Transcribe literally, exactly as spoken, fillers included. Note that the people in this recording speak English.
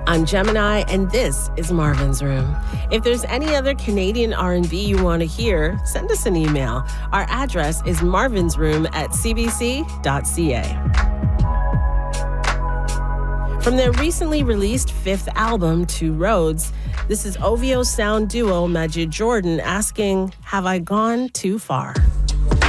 I'm Gemini, and this is Marvin's Room. If there's any other Canadian R and B you want to hear, send us an email. Our address is marvinsroom at c b c dot c a. From their recently released fifth album, Two Roads, this is O V O sound duo Majid Jordan asking, have I gone too far?